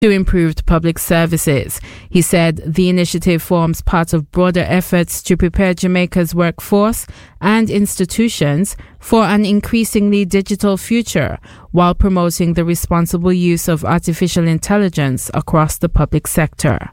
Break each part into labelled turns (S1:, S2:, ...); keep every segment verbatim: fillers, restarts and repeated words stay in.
S1: to improved public services. He said the initiative forms part of broader efforts to prepare Jamaica's workforce and institutions for an increasingly digital future while promoting the responsible use of artificial intelligence across the public sector.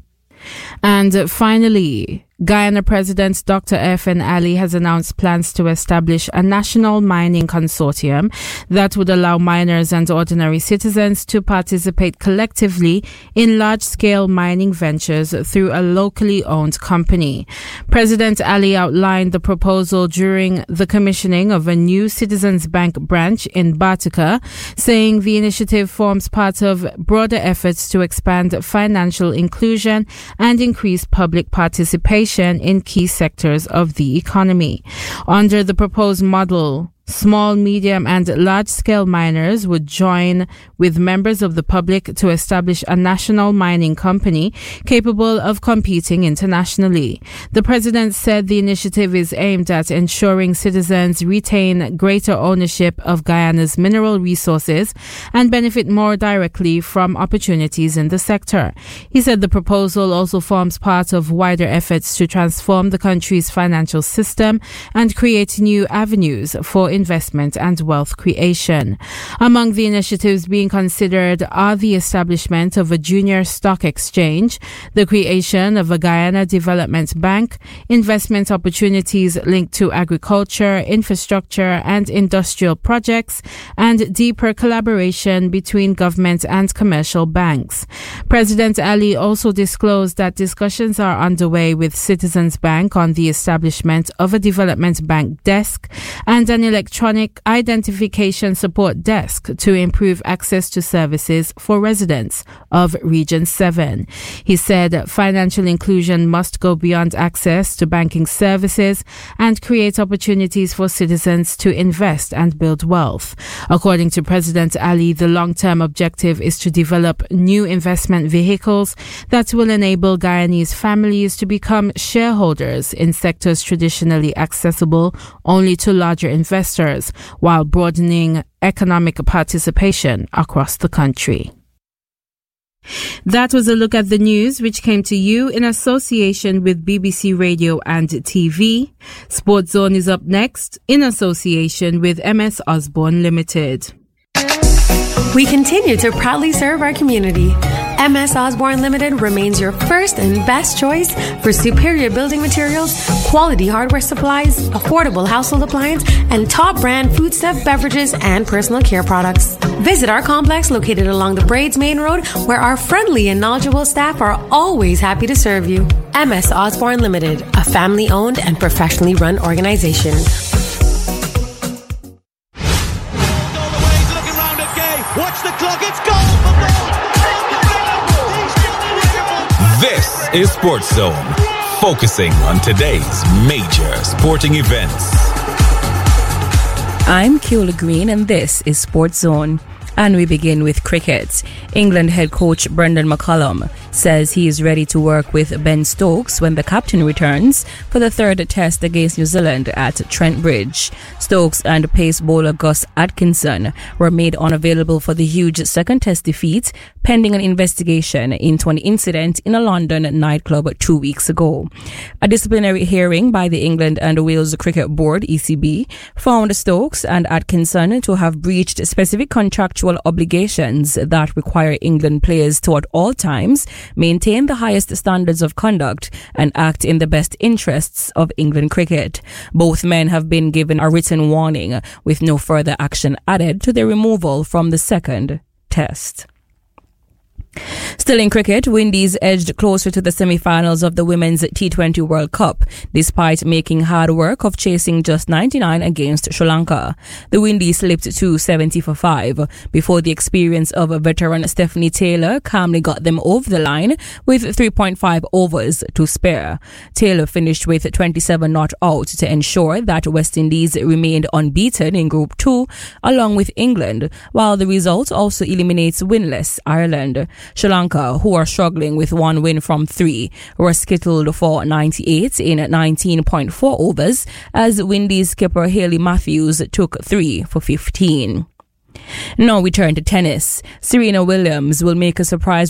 S1: And finally, Guyana President Doctor F N Ali has announced plans to establish a national mining consortium that would allow miners and ordinary citizens to participate collectively in large-scale mining ventures through a locally owned company. President Ali outlined the proposal during the commissioning of a new Citizens Bank branch in Bartica, saying the initiative forms part of broader efforts to expand financial inclusion and increase public participation in key sectors of the economy. Under the proposed model, small, medium and large-scale miners would join with members of the public to establish a national mining company capable of competing internationally. The president said the initiative is aimed at ensuring citizens retain greater ownership of Guyana's mineral resources and benefit more directly from opportunities in the sector. He said the proposal also forms part of wider efforts to transform the country's financial system and create new avenues for investment and wealth creation. Among the initiatives being considered are the establishment of a junior stock exchange, the creation of a Guyana Development Bank, investment opportunities linked to agriculture, infrastructure and industrial projects, and deeper collaboration between government and commercial banks. President Ali also disclosed that discussions are underway with Citizens Bank on the establishment of a development bank desk and an electronic identification support desk to improve access to services for residents of Region seven. He said financial inclusion must go beyond access to banking services and create opportunities for citizens to invest and build wealth. According to President Ali, the long-term objective is to develop new investment vehicles that will enable Guyanese families to become shareholders in sectors traditionally accessible only to larger investors, while broadening economic participation across the country. That was a look at the news which came to you in association with B B C Radio and T V. Sports Zone is up next in association with M S Osborne Limited.
S2: We continue to proudly serve our community. M S Osborne Limited remains your first and best choice for superior building materials, quality hardware supplies, affordable household appliance, and top brand foodstuff, beverages, and personal care products. Visit our complex located along the Braids Main Road, where our friendly and knowledgeable staff are always happy to serve you. M S Osborne Limited, a family-owned and professionally run organization.
S3: Watch the clock, it's goal for goal!
S4: This is Sports Zone, focusing on today's major sporting events.
S5: I'm Keola Green and this is Sports Zone. And we begin with cricket. England head coach Brendan McCullum says he is ready to work with Ben Stokes when the captain returns for the third test against New Zealand at Trent Bridge. Stokes and pace bowler Gus Atkinson were made unavailable for the huge second test defeat pending an investigation into an incident in a London nightclub two weeks ago. A disciplinary hearing by the England and Wales Cricket Board, E C B, found Stokes and Atkinson to have breached specific contractual obligations that require England players to at all times maintain the highest standards of conduct and act in the best interests of England cricket. Both men have been given a written warning with no further action added to their removal from the second test. Still in cricket, Windies edged closer to the semi-finals of the Women's T twenty World Cup, despite making hard work of chasing just ninety-nine against Sri Lanka. The Windies slipped to seventy for five before the experience of veteran Stephanie Taylor calmly got them over the line with three point five overs to spare. Taylor finished with twenty-seven not out to ensure that West Indies remained unbeaten in Group two, along with England, while the result also eliminates winless Ireland. Sri Lanka, who are struggling with one win from three, were skittled for ninety-eight in nineteen point four overs as Windies skipper Hayley Matthews took three for fifteen. Now we turn to tennis. Serena Williams will make a surprise